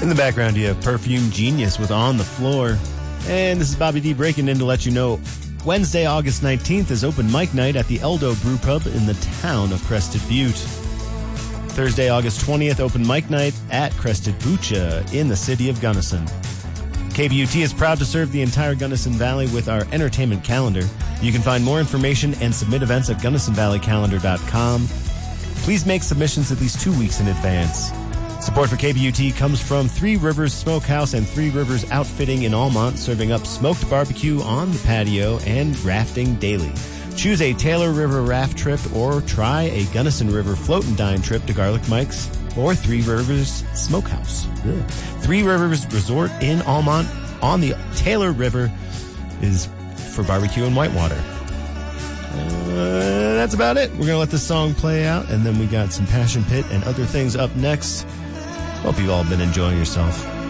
In the background, you have Perfume Genius with On the Floor. And this is Bobby D breaking in to let you know Wednesday, August 19th is open mic night at the Eldo Brew Pub in the town of Crested Butte. Thursday, August 20th, open mic night at Crested Bucha in the city of Gunnison. KBUT is proud to serve the entire Gunnison Valley with our entertainment calendar. You can find more information and submit events at GunnisonValleyCalendar.com. Please make submissions at least 2 weeks in advance. Support for KBUT comes from Three Rivers Smokehouse and Three Rivers Outfitting in Almont, serving up smoked barbecue on the patio and rafting daily. Choose a Taylor River raft trip or try a Gunnison River float and dine trip to Garlic Mike's or Three Rivers Smokehouse. Ugh. Three Rivers Resort in Almont on the Taylor River is for barbecue and whitewater. That's about it. We're going to let this song play out, and then we got some Passion Pit and other things up next. Hope you've all been enjoying yourself.